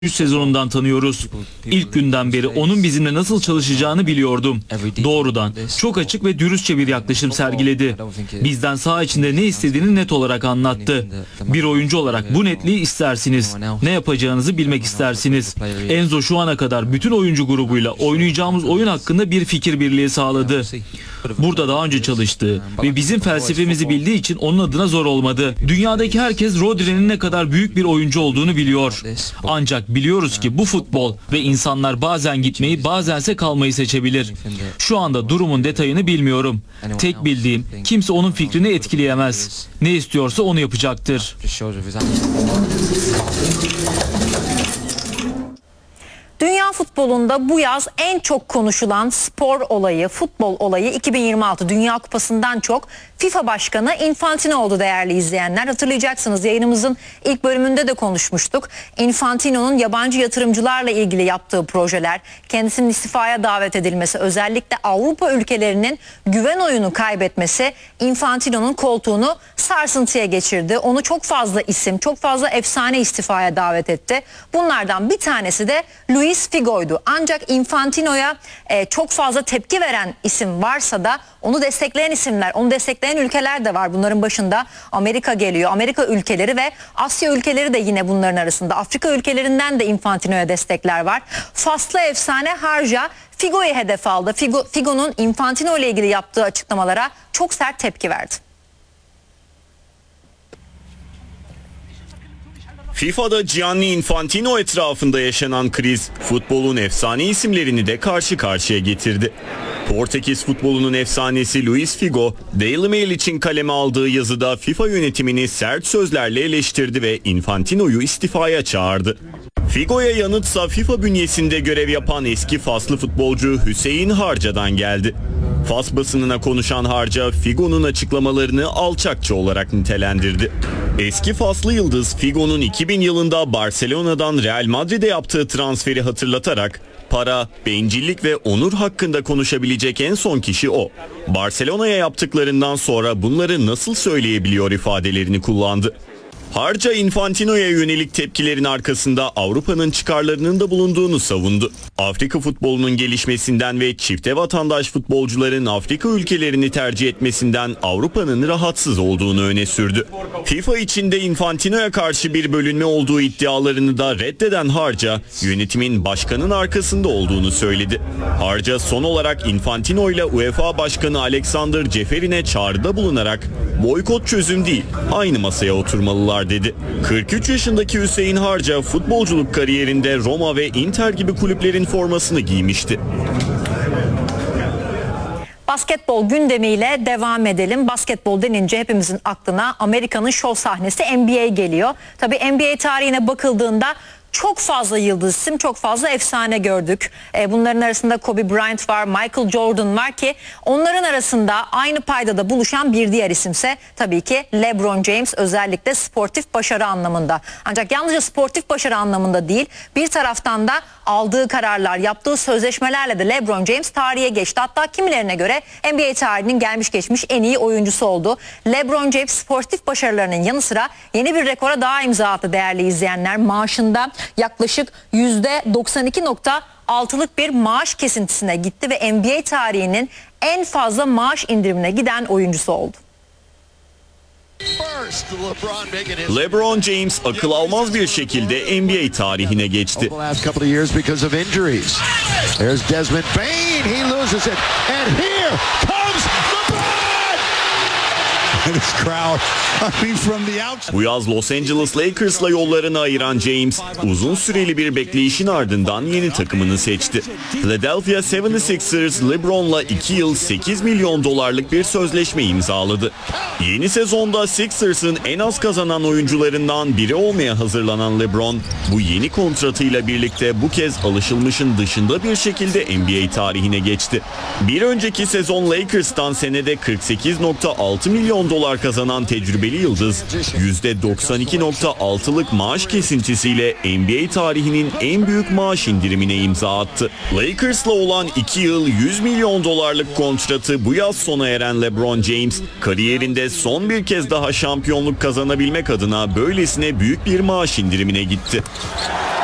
sezonundan tanıyoruz. İlk günden beri onun bizimle nasıl çalışacağını biliyordum. Doğrudan, çok açık ve dürüstçe bir yaklaşım sergiledi. Bizden saha içinde ne istediğini net olarak anlattı. Bir oyuncu olarak bu netliği istersiniz. Ne yapacağınızı bilmek istersiniz. Enzo şu ana kadar bütün oyuncu grubuyla oynayacağımız oyun hakkında bir fikir birliği sağladı. Burada daha önce çalıştı ve bizim felsefemizi bildiği için onun adına zor olmadı. Dünyadaki herkes Rodri'nin ne kadar büyük bir oyuncu olduğunu biliyor. Ancak biliyoruz ki bu futbol ve insanlar bazen gitmeyi bazense kalmayı seçebilir. Şu anda durumun detayını bilmiyorum. Tek bildiğim, kimse onun fikrini etkileyemez. Ne istiyorsa onu yapacaktır. Dünya futbolunda bu yaz en çok konuşulan spor olayı, futbol olayı 2026 Dünya Kupası'ndan çok FIFA Başkanı Infantino oldu değerli izleyenler. Hatırlayacaksınız, yayınımızın ilk bölümünde de konuşmuştuk. Infantino'nun yabancı yatırımcılarla ilgili yaptığı projeler, kendisinin istifaya davet edilmesi, özellikle Avrupa ülkelerinin güven oyunu kaybetmesi Infantino'nun koltuğunu sarsıntıya geçirdi. Onu çok fazla isim, çok fazla efsane istifaya davet etti. Bunlardan bir tanesi de Luis Figo'ydu. Ancak Infantino'ya çok fazla tepki veren isim varsa da onu destekleyen isimler, onu destekleyen ülkeler de var. Bunların başında Amerika geliyor. Amerika ülkeleri ve Asya ülkeleri de yine bunların arasında. Afrika ülkelerinden de Infantino'ya destekler var. Faslı efsane Harca Figo'yu hedef aldı. Figo'nun Infantino ile ilgili yaptığı açıklamalara çok sert tepki verdi. FIFA'da Gianni Infantino etrafında yaşanan kriz futbolun efsane isimlerini de karşı karşıya getirdi. Portekiz futbolunun efsanesi Luis Figo, Daily Mail için kaleme aldığı yazıda FIFA yönetimini sert sözlerle eleştirdi ve Infantino'yu istifaya çağırdı. Figo'ya yanıtsa FIFA bünyesinde görev yapan eski Faslı futbolcu Hüseyin Harca'dan geldi. Fas basınına konuşan Harca, Figo'nun açıklamalarını alçakça olarak nitelendirdi. Eski Faslı yıldız Figo'nun 2000 yılında Barcelona'dan Real Madrid'e yaptığı transferi hatırlatarak para, bencillik ve onur hakkında konuşabilecek en son kişi o. Barcelona'ya yaptıklarından sonra bunları nasıl söyleyebiliyor ifadelerini kullandı. Harca Infantino'ya yönelik tepkilerin arkasında Avrupa'nın çıkarlarının da bulunduğunu savundu. Afrika futbolunun gelişmesinden ve çifte vatandaş futbolcuların Afrika ülkelerini tercih etmesinden Avrupa'nın rahatsız olduğunu öne sürdü. FIFA içinde Infantino'ya karşı bir bölünme olduğu iddialarını da reddeden Harca, yönetimin başkanın arkasında olduğunu söyledi. Harca son olarak Infantino ile UEFA Başkanı Alexander Ceferin'e çağrıda bulunarak boykot çözüm değil, aynı masaya oturmalılar dedi. 43 yaşındaki Hüseyin Harca futbolculuk kariyerinde Roma ve Inter gibi kulüplerin formasını giymişti. Basketbol gündemiyle devam edelim. Basketbol denince hepimizin aklına Amerika'nın şov sahnesi NBA geliyor. Tabii NBA tarihine bakıldığında çok fazla yıldız isim, çok fazla efsane gördük. Bunların arasında Kobe Bryant var, Michael Jordan var ki onların arasında aynı paydada buluşan bir diğer isimse tabii ki LeBron James, özellikle sportif başarı anlamında. Ancak yalnızca sportif başarı anlamında değil, bir taraftan da aldığı kararlar, yaptığı sözleşmelerle de LeBron James tarihe geçti. Hatta kimilerine göre NBA tarihinin gelmiş geçmiş en iyi oyuncusu oldu. LeBron James sportif başarılarının yanı sıra yeni bir rekora daha imza attı değerli izleyenler. Maaşında yaklaşık %92.6'lık bir maaş kesintisine gitti ve NBA tarihinin en fazla maaş indirimine giden oyuncusu oldu. LeBron James akıl almaz bir şekilde NBA tarihine geçti. Bu yaz Los Angeles Lakers'la yollarını ayıran James, uzun süreli bir bekleyişin ardından yeni takımını seçti. Philadelphia 76ers, LeBron'la 2 yıl $8 milyon bir sözleşme imzaladı. Yeni sezonda Sixers'ın en az kazanan oyuncularından biri olmaya hazırlanan LeBron, bu yeni kontratıyla birlikte bu kez alışılmışın dışında bir şekilde NBA tarihine geçti. Bir önceki sezon Lakers'tan senede $48.6 milyon kazanan tecrübeli yıldız, %92.6'lık maaş kesintisiyle NBA tarihinin en büyük maaş indirimine imza attı. Lakers'la olan 2 yıl $100 milyon kontratı bu yaz sona eren LeBron James, kariyerinde son bir kez daha şampiyonluk kazanabilmek adına böylesine büyük bir maaş indirimine gitti.